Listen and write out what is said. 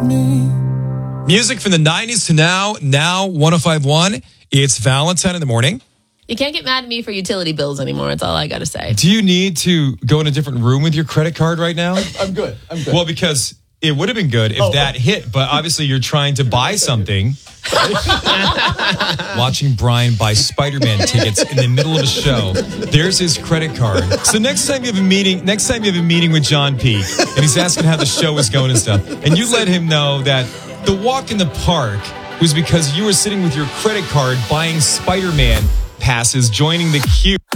Music from the 90s to now 105.1. It's Valentine in the morning. You can't get mad at me for utility bills anymore. That's all I got to say. Do you need to go in a different room with your credit card right now? I'm good. Well, because it would have been good if that hit, but obviously you're trying to buy something. Watching Brian buy Spider-Man tickets in the middle of a show. There's his credit card. So next time you have a meeting with John P. and he's asking how the show is going and stuff, and you let him know that the walk in the park was because you were sitting with your credit card buying Spider-Man passes, joining the queue.